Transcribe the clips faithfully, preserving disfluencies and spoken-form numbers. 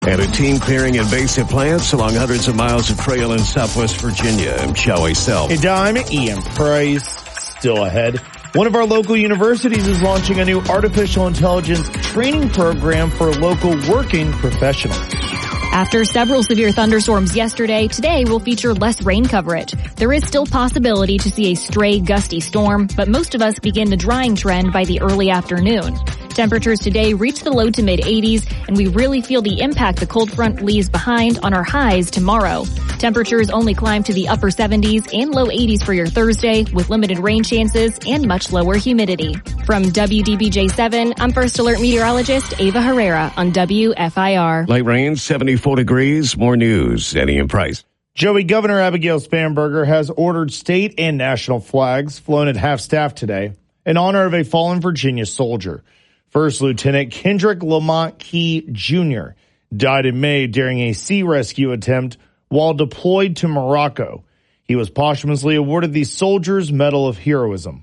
And a team clearing invasive plants along hundreds of miles of trail in southwest Virginia. I'm Shaway Self. Hey, Dime, Ian Price, still ahead. One of our local universities is launching a new artificial intelligence training program for local working professionals. After several severe thunderstorms yesterday, today will feature less rain coverage. There is still possibility to see a stray gusty storm, but most of us begin the drying trend by the early afternoon. Temperatures today reach the low to mid eighties, and we really feel the impact the cold front leaves behind on our highs tomorrow. Temperatures only climb to the upper seventies and low eighties for your Thursday, with limited rain chances and much lower humidity. From W D B J seven, I'm First Alert meteorologist Ava Herrera on W F I R. Light rain, seventy-four degrees. More news. Eddie and Price. Joey, Governor Abigail Spanberger has ordered state and national flags flown at half-staff today in honor of a fallen Virginia soldier. First Lieutenant Kendrick Lamont Key Junior died in May during a sea rescue attempt while deployed to Morocco. He was posthumously awarded the Soldier's Medal of Heroism.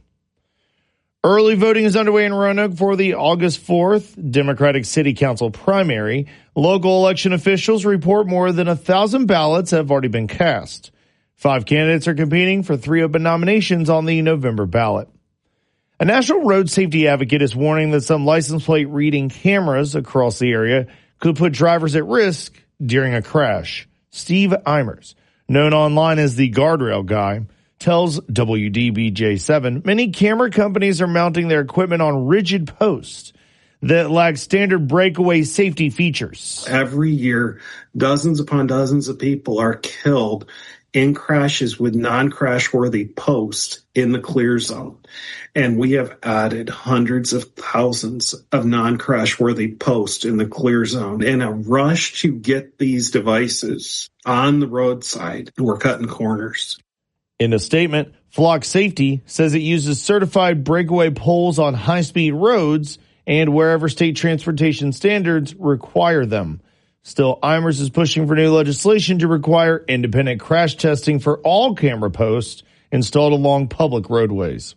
Early voting is underway in Roanoke for the August fourth Democratic City Council primary. Local election officials report more than a thousand ballots have already been cast. Five candidates are competing for three open nominations on the November ballot. A national road safety advocate is warning that some license plate reading cameras across the area could put drivers at risk during a crash. Steve Eimers, known online as the Guardrail Guy, tells W D B J seven many camera companies are mounting their equipment on rigid posts that lack standard breakaway safety features. Every year, dozens upon dozens of people are killed in crashes with non-crash worthy posts in the clear zone. And we have added hundreds of thousands of non-crash worthy posts in the clear zone. In a rush to get these devices on the roadside, we're cutting corners. In a statement, Flock Safety says it uses certified breakaway poles on high-speed roads and wherever state transportation standards require them. Still, Eimers is pushing for new legislation to require independent crash testing for all camera posts installed along public roadways.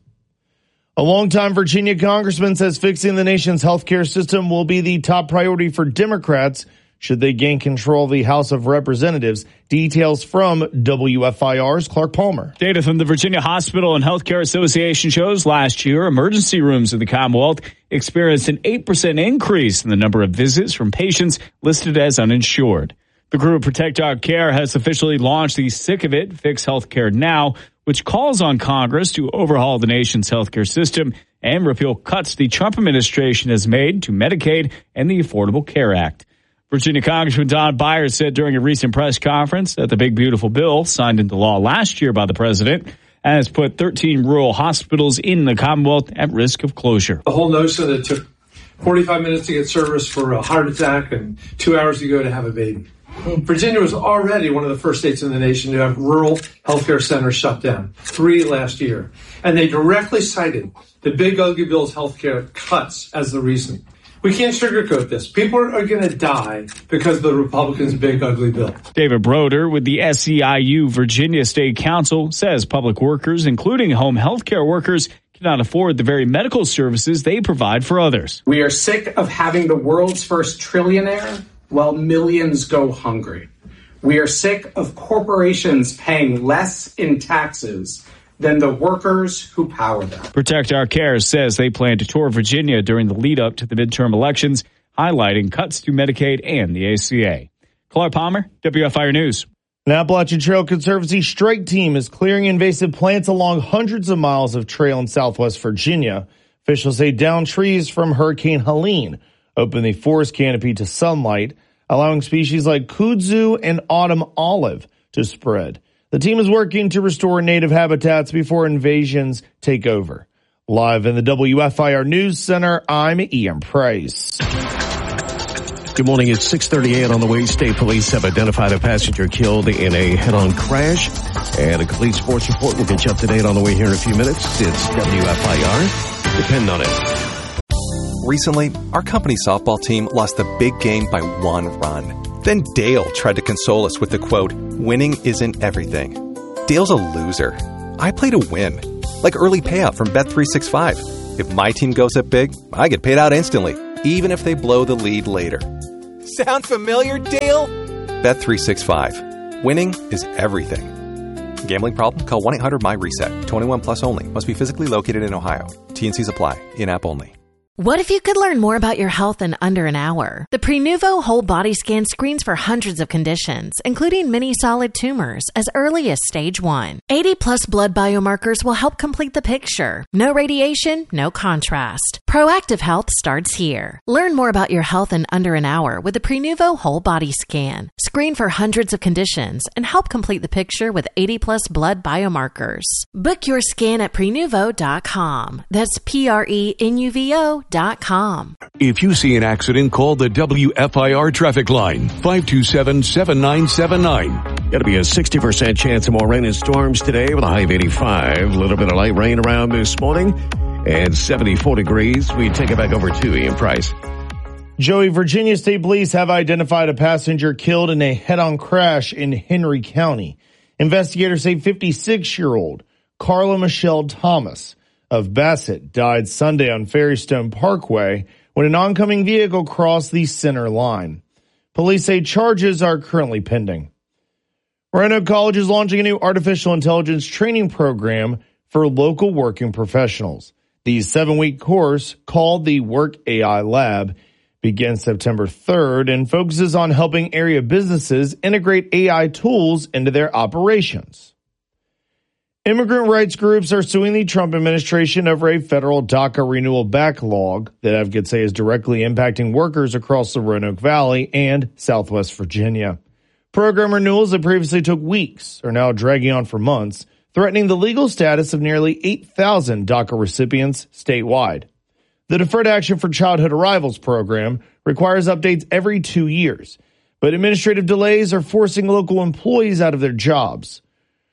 A longtime Virginia congressman says fixing the nation's healthcare system will be the top priority for Democrats should they gain control of the House of Representatives. Details from W F I R's Clark Palmer. Data from the Virginia Hospital and Healthcare Association shows last year emergency rooms in the Commonwealth experienced an eight percent increase in the number of visits from patients listed as uninsured. The group Protect Our Care has officially launched the Sick of It, Fix Healthcare Now, which calls on Congress to overhaul the nation's healthcare system and repeal cuts the Trump administration has made to Medicaid and the Affordable Care Act. Virginia Congressman Don Byers said during a recent press conference that the big beautiful bill signed into law last year by the president has put thirteen rural hospitals in the Commonwealth at risk of closure. The whole notion that it took forty-five minutes to get service for a heart attack and two hours to go to have a baby. Virginia was already one of the first states in the nation to have rural healthcare centers shut down, three last year. And they directly cited the big ugly bill's healthcare cuts as the reason. We can't sugarcoat this. People are going to die because of the Republicans' big ugly bill. David Broder with the S E I U Virginia State Council says public workers, including home health care workers, cannot afford the very medical services they provide for others. We are sick of having the world's first trillionaire while millions go hungry. We are sick of corporations paying less in taxes than the workers who power them. Protect Our Care says they plan to tour Virginia during the lead up to the midterm elections, highlighting cuts to Medicaid and the A C A. Clark Palmer, W F I R News. An Appalachian Trail Conservancy strike team is clearing invasive plants along hundreds of miles of trail in southwest Virginia. Officials say downed trees from Hurricane Helene opened the forest canopy to sunlight, allowing species like kudzu and autumn olive to spread. The team is working to restore native habitats before invasions take over. Live in the W F I R News Center, I'm Ian Price. Good morning. It's six thirty-eight on the way. State police have identified a passenger killed in a head-on crash. And a complete sports report will get you up to date on the way here in a few minutes. It's W F I R. Depend on it. Recently, our company softball team lost a big game by one run. Then Dale tried to console us with the quote, "Winning isn't everything." Dale's a loser. I play to win. Like early payout from Bet three sixty-five. If my team goes up big, I get paid out instantly, even if they blow the lead later. Sound familiar, Dale? Bet three sixty-five. Winning is everything. Gambling problem? Call one eight hundred my reset. twenty-one plus only. Must be physically located in Ohio. T and C's apply. In-app only. What if you could learn more about your health in under an hour? The Prenuvo Whole Body Scan screens for hundreds of conditions, including many solid tumors, as early as stage one. eighty plus blood biomarkers will help complete the picture. No radiation, no contrast. Proactive health starts here. Learn more about your health in under an hour with the Prenuvo Whole Body Scan. Screen for hundreds of conditions and help complete the picture with eighty plus blood biomarkers. Book your scan at prenuvo dot com. That's P R E N U V O dot com. If you see an accident, call the W F I R traffic line, five two seven, seven nine seven nine. Going to be a sixty percent chance of more rain and storms today with a high of eighty-five. A little bit of light rain around this morning and seventy-four degrees. We take it back over to Ian Price. Joey, Virginia State Police have identified a passenger killed in a head-on crash in Henry County. Investigators say fifty-six-year-old Carla Michelle Thomas of Bassett died Sunday on Ferrystone Parkway when an oncoming vehicle crossed the center line. Police say charges are currently pending. Roanoke College is launching a new artificial intelligence training program for local working professionals. The seven-week course, called the Work A I Lab, begins September third and focuses on helping area businesses integrate A I tools into their operations. Immigrant rights groups are suing the Trump administration over a federal DACA renewal backlog that advocates say is directly impacting workers across the Roanoke Valley and Southwest Virginia. Program renewals that previously took weeks are now dragging on for months, threatening the legal status of nearly eight thousand DACA recipients statewide. The Deferred Action for Childhood Arrivals program requires updates every two years, but administrative delays are forcing local employees out of their jobs.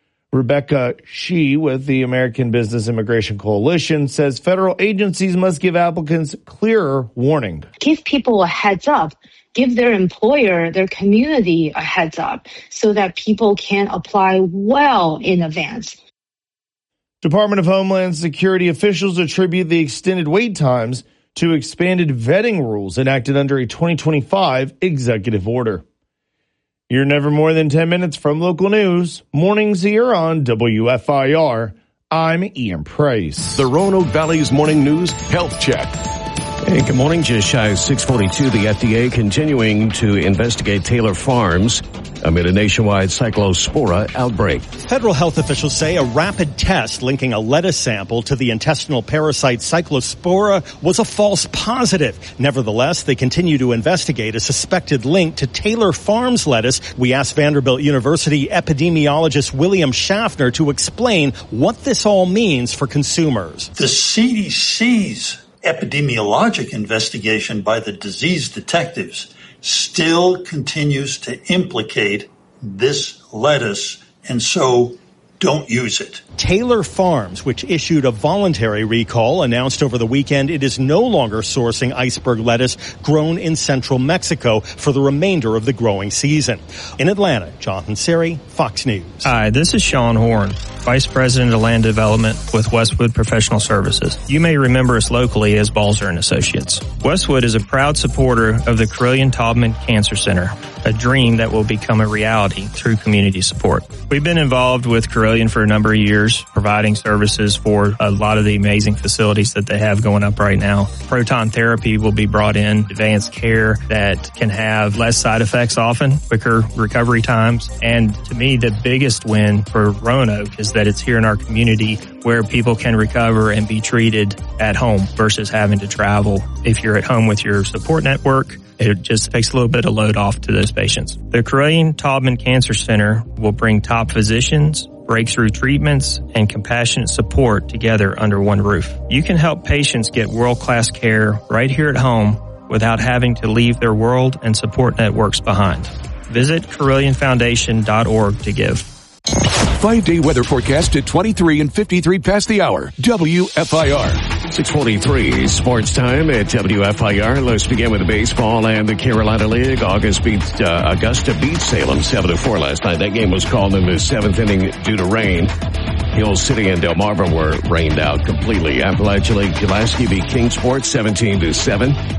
Rebecca Shee with the American Business Immigration Coalition says federal agencies must give applicants clearer warning. Give people a heads up. Give their employer, their community a heads up so that people can apply well in advance. Department of Homeland Security officials attribute the extended wait times to expanded vetting rules enacted under a twenty twenty-five executive order. You're never more than ten minutes from local news. Mornings here on W F I R. I'm Ian Price. The Roanoke Valley's Morning News Health Check. Hey, good morning. Just shy of six forty-two, the F D A continuing to investigate Taylor Farms amid a nationwide cyclospora outbreak. Federal health officials say a rapid test linking a lettuce sample to the intestinal parasite cyclospora was a false positive. Nevertheless, they continue to investigate a suspected link to Taylor Farms lettuce. We asked Vanderbilt University epidemiologist William Schaffner to explain what this all means for consumers. The C D C's epidemiologic investigation by the disease detectives still continues to implicate this lettuce, and so don't use it. Taylor Farms, which issued a voluntary recall, announced over the weekend it is no longer sourcing iceberg lettuce grown in central Mexico for the remainder of the growing season. In Atlanta, Jonathan Seri, Fox News. Hi, this is Sean Horn, Vice President of Land Development with Westwood Professional Services. You may remember us locally as Balzer and Associates. Westwood is a proud supporter of the Carilion-Taubman Cancer Center, a dream that will become a reality through community support. We've been involved with Carilion for a number of years, providing services for a lot of the amazing facilities that they have going up right now. Proton therapy will be brought in, advanced care that can have less side effects often, quicker recovery times. And to me, the biggest win for Roanoke is that it's here in our community where people can recover and be treated at home versus having to travel. If you're at home with your support network, it just takes a little bit of load off to those patients. The Carilion-Taubman Cancer Center will bring top physicians, breakthrough treatments, and compassionate support together under one roof. You can help patients get world-class care right here at home without having to leave their world and support networks behind. Visit Carilion Foundation dot org to give. Five-day weather forecast at twenty-three and fifty-three past the hour. W F I R. six forty-three sports time at W F I R. Let's begin with the baseball and the Carolina League. August beats, uh, Augusta beat Salem seven to four last night. That game was called in the seventh inning due to rain. Hill City and Delmarva were rained out completely. Appalachia Lake Pulaski beat Kingsport seventeen to seven.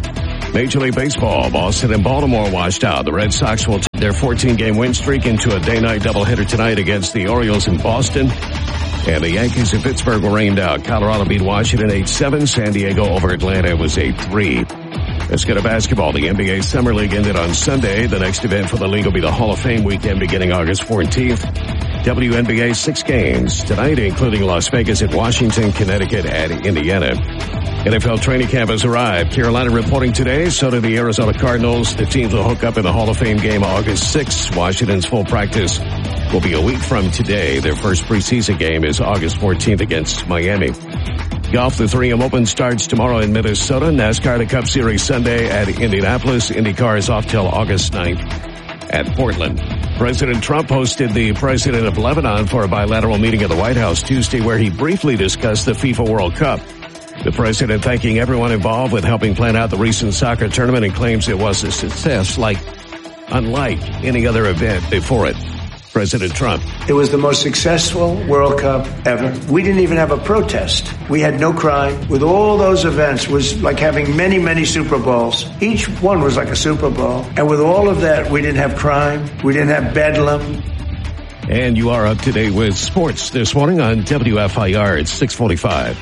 Major League Baseball, Boston and Baltimore washed out. The Red Sox will take their fourteen-game win streak into a day-night doubleheader tonight against the Orioles in Boston. And the Yankees in Pittsburgh were rained out. Colorado beat Washington eight seven. San Diego over Atlanta was eight three. Let's go to basketball. The N B A Summer League ended on Sunday. The next event for the league will be the Hall of Fame weekend beginning August fourteenth. W N B A six games tonight, including Las Vegas at Washington, Connecticut, and Indiana. N F L training camp has arrived. Carolina reporting today, so do the Arizona Cardinals. The teams will hook up in the Hall of Fame game August sixth. Washington's full practice will be a week from today. Their first preseason game is August fourteenth against Miami. Golf, the three M Open starts tomorrow in Minnesota. NASCAR, the Cup Series Sunday at Indianapolis. IndyCar is off till August ninth at Portland. President Trump hosted the president of Lebanon for a bilateral meeting at the White House Tuesday where he briefly discussed the FIFA World Cup. The president thanking everyone involved with helping plan out the recent soccer tournament and claims it was a success like unlike any other event before it. President Trump. It was the most successful World Cup ever. We didn't even have a protest. We had no crime. With all those events, it was like having many, many Super Bowls. Each one was like a Super Bowl. And with all of that, we didn't have crime. We didn't have bedlam. And you are up to date with sports this morning on W F I R at six forty-five.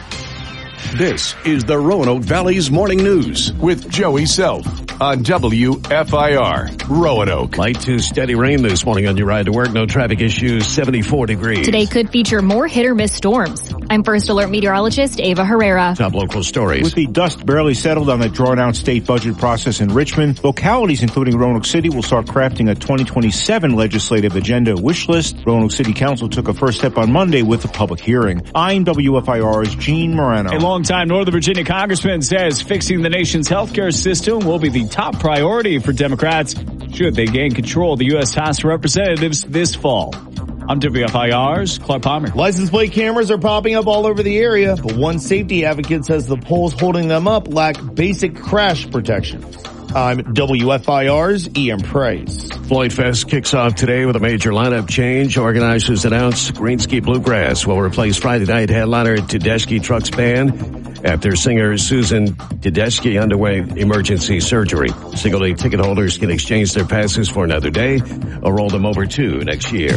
This is the Roanoke Valley's Morning News with Joey Self on W F I R, Roanoke. Light to steady rain this morning on your ride to work. No traffic issues, seventy-four degrees. Today could feature more hit or miss storms. I'm First Alert meteorologist Ava Herrera. Top local stories. With the dust barely settled on the drawn-out state budget process in Richmond, localities including Roanoke City will start crafting a twenty twenty-seven legislative agenda wish list. Roanoke City Council took a first step on Monday with a public hearing. I'm W F I R's Gene Morano. A longtime Northern Virginia congressman says fixing the nation's healthcare system will be the top priority for Democrats should they gain control of the U S House of Representatives this fall. I'm W F I R's Clark Palmer. License plate cameras are popping up all over the area, but one safety advocate says the poles holding them up lack basic crash protection. I'm W F I R's Ian Price. Floyd Fest kicks off today with a major lineup change. Organizers announced Greenski Bluegrass will replace Friday night headliner Tedeschi Trucks Band after singer Susan Tedeschi underwent emergency surgery. Single-day ticket holders can exchange their passes for another day or roll them over to next year.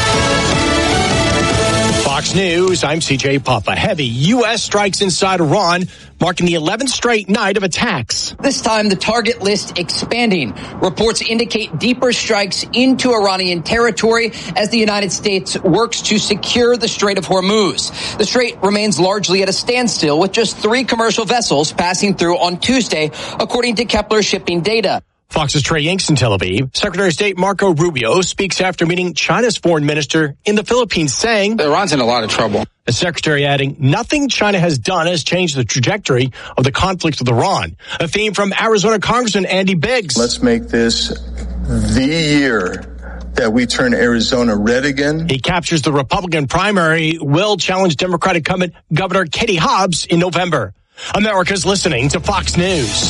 Fox News, I'm C J Papa. Heavy U S strikes inside Iran, marking the eleventh straight night of attacks. This time, the target list expanding. Reports indicate deeper strikes into Iranian territory as the United States works to secure the Strait of Hormuz. The strait remains largely at a standstill with just three commercial vessels passing through on Tuesday, according to Kepler shipping data. Fox's Trey Yanks in Tel Aviv. Secretary of State Marco Rubio speaks after meeting China's foreign minister in the Philippines, saying Iran's in a lot of trouble. The secretary adding, nothing China has done has changed the trajectory of the conflict with Iran. A theme from Arizona Congressman Andy Biggs. Let's make this the year that we turn Arizona red again. He captures the Republican primary, will challenge Democratic incumbent Governor Katie Hobbs in November. America's listening to Fox News.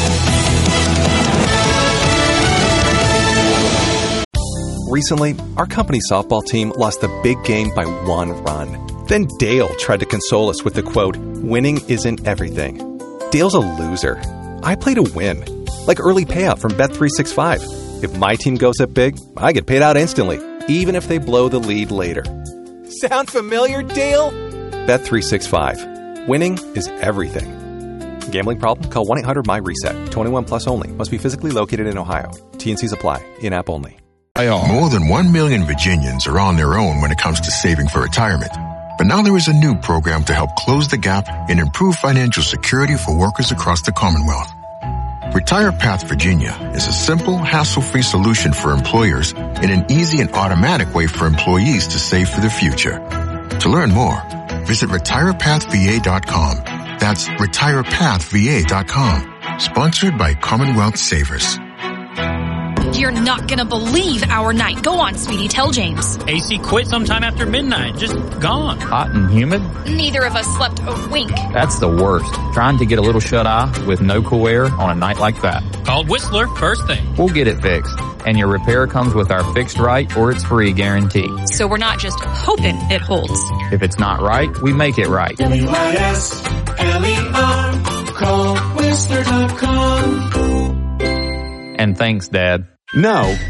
Recently, our company softball team lost the big game by one run. Then Dale tried to console us with the quote, winning isn't everything. Dale's a loser. I play to win. Like early payout from Bet three sixty-five. If my team goes up big, I get paid out instantly, even if they blow the lead later. Sound familiar, Dale? Bet three sixty-five. Winning is everything. Gambling problem? Call one eight hundred my reset. twenty-one plus only. Must be physically located in Ohio. T N Cs apply. In-app only. More than one million Virginians are on their own when it comes to saving for retirement. But now there is a new program to help close the gap and improve financial security for workers across the Commonwealth. Retire Path Virginia is a simple, hassle-free solution for employers and an easy and automatic way for employees to save for the future. To learn more, visit retire path v a dot com. That's retire path v a dot com. Sponsored by Commonwealth Savers. You're not gonna believe our night. Go on, sweetie, tell James. A C quit sometime after midnight. Just gone. Hot and humid? Neither of us slept a wink. That's the worst. Trying to get a little shut-eye with no cool air on a night like that. Called Whistler first thing. We'll get it fixed. And your repair comes with our fixed right or it's free guarantee. So we're not just hoping it holds. If it's not right, we make it right. W I S L E R. Call Chrysler dot com. And thanks, Dad. Now,